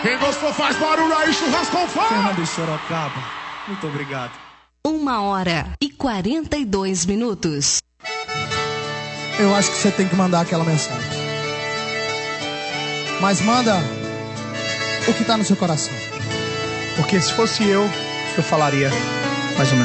Quem gostou faz barulho aí, churrasco com fome. Fernando de Sorocaba, muito obrigado. 1h42. Eu acho que você tem que mandar aquela mensagem. Mas manda o que tá no seu coração. Porque se fosse eu falaria mais ou menos.